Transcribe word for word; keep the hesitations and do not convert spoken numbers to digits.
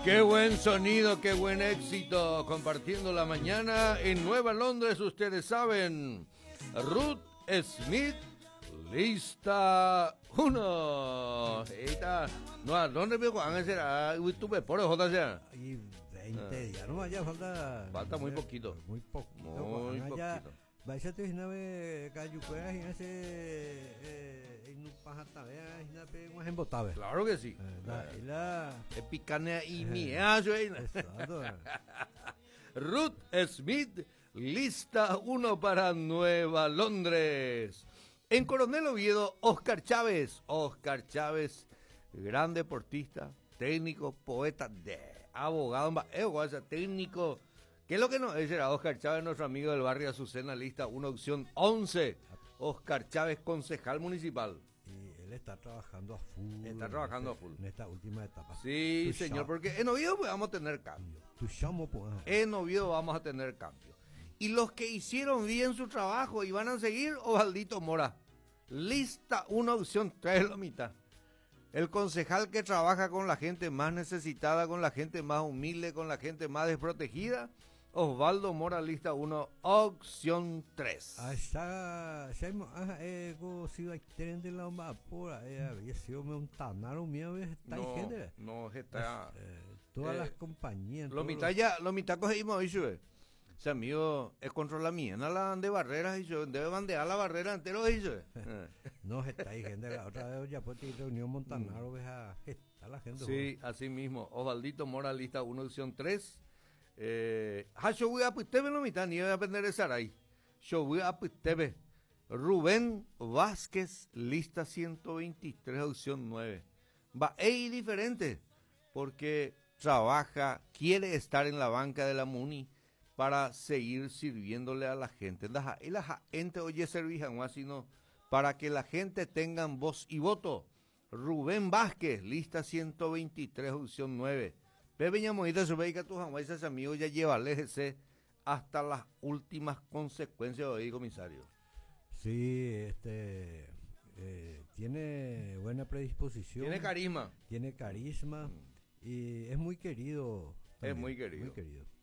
Qué buen sonido, qué buen éxito. Compartiendo la mañana en Nueva Londres, ustedes saben. Ruth Smith, lista uno. Eita, no, ¿dónde me van a hacer? Ah, YouTube, por eso, Jota. Y veinte días, no vaya, falta. Falta muy poquito. Muy poquito. Muy poquito. Vaya tu nave cayucuera y ese en un pajatabea y una pe más embotabe. Claro que sí. Y la epicania y miajo. Ruth Smith, lista uno para Nueva Londres. En Coronel Oviedo, Oscar Chávez. Oscar Chávez, gran deportista, técnico, poeta, de abogado, eh, técnico. ¿Qué es lo que no? Ese era Oscar Chávez, nuestro amigo del barrio Azucena, lista una opción once. Oscar Chávez, concejal municipal. Y él está trabajando a full. Está trabajando este, a full. En esta última etapa. Sí, tu señor, porque en Oviedo pues, vamos a tener cambio. Tu chamo, pues. En Oviedo vamos a tener cambio. Y los que hicieron bien su trabajo y van a seguir, Osvaldito Mora. Lista una opción, tres la mitad. El concejal que trabaja con la gente más necesitada, con la gente más humilde, con la gente más desprotegida, Osvaldo Mora, lista uno, opción tres. Ah, está, ah, eh, si va a tener de la mapura, eh, había sido un tanaro mío, está no, gente. No, está. Eh, todas eh, las compañías. Lo mitad los... ya, lo mitad cogimos hoy, sube. O sea, mío, es contra la mía, no la de barreras y yo, debe bandear la barrera entero y yo. No, está ahí gente, la otra vez ya pues reunión Montanaro, ves a, a la gente. Sí, ¿no? Así mismo, Osvaldito Mora, lista uno, opción tres. Eh, ha yo voy a putebe lo mitad, ni voy a aprender a estar ahí. Yo voy a putebe. Rubén Vázquez, lista ciento veintitrés, opción nueve. Va a ir diferente, porque trabaja, quiere estar en la banca de la MUNI para seguir sirviéndole a la gente. Y la gente oye servijan más, sino para que la gente tenga voz y voto. Rubén Vázquez, lista ciento veintitrés, opción nueve. Pepe Ñamoita, su que tus amables amigos ya lleva el E G C hasta las últimas consecuencias hoy, comisario. Sí, este eh, tiene buena predisposición. Tiene carisma. Tiene carisma mm. y es muy querido. También, es muy querido. Muy querido.